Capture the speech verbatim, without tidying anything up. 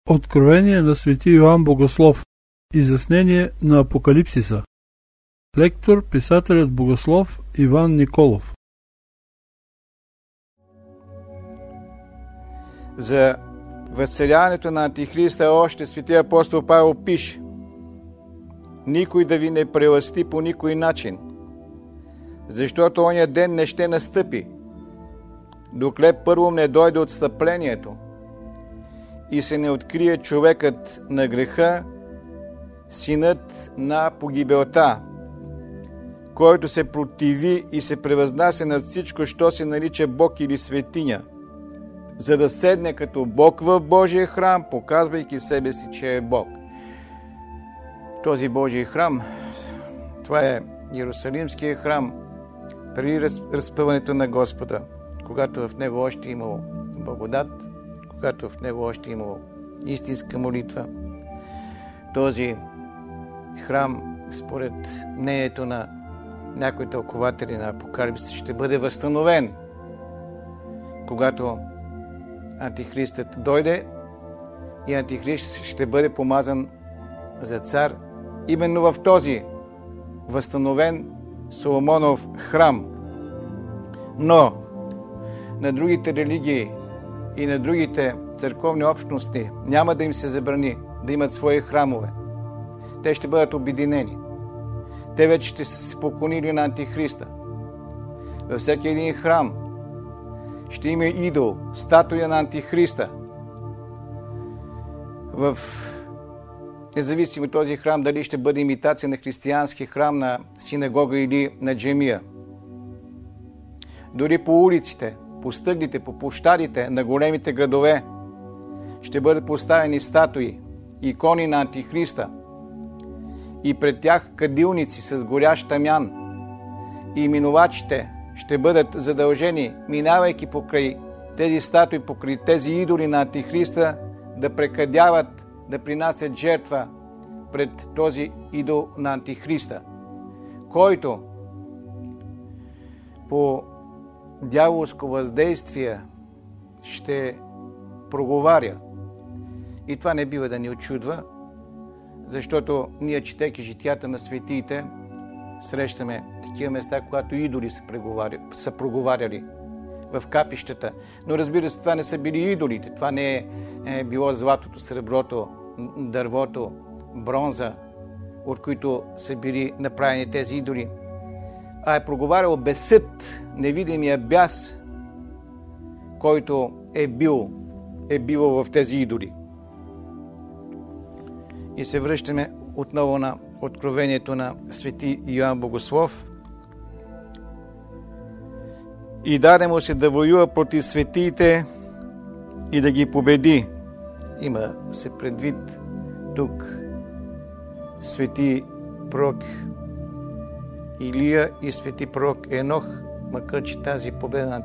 Откровение на свети Йоан Богослов. Изяснение на Апокалипсиса. Лектор, писателят богослов Иван Николов. За възцаряването на Антихриста още свети апостол Павел пише: никой да ви не прелъсти по никой начин, защото оня ден не ще настъпи, докле първо не дойде отстъплението и се не открие човекът на греха, синът на погибелта, който се противи и се превъзнася над всичко, що се нарича Бог или светиня, за да седне като Бог в Божия храм, показвайки себе си, че е Бог. Този Божий храм, това е Иерусалимския храм, преди разпъването на Господа, когато в него още имало благодат, когато в него още имало истинска молитва. Този храм, според мнението на някои тълкователи на Апокалипсиса, ще бъде възстановен, когато Антихристът дойде и Антихрист ще бъде помазан за цар именно в този възстановен Соломонов храм. Но на другите религии и на другите църковни общности няма да им се забрани да имат свои храмове. Те ще бъдат обединени. Те вече ще се поклонили на Антихриста. Във всеки един храм ще има идол, статуя на Антихриста. В независимо този храм дали ще бъде имитация на християнски храм, на синагога или на джемия. Дори по улиците, по стъглите, по площадите на големите градове ще бъдат поставени статуи, икони на Антихриста и пред тях кадилници с горящ тамян, и минувачите ще бъдат задължени, минавайки покрай тези статуи, покрай тези идоли на Антихриста, да прекадяват, да принасят жертва пред този идол на Антихриста, който по дяволско въздействие ще проговаря. И това не бива да ни очудва, защото ние, четейки житията на светиите, срещаме такива места, когато идоли са, са проговаряли в капищата. Но разбира се, това не са били идолите. Това не е, е било златото, среброто, дървото, бронза, от които са били направени тези идоли, а е проговарял безсъд, невидимия бяс, който е бил, е бил в тези идоли. И се връщаме отново на откровението на свети Йоан Богослов. И даде му се да воюва против светиите и да ги победи. Има се предвид тук свети пророк Илия и свети пророк Енох, макар че тази победа на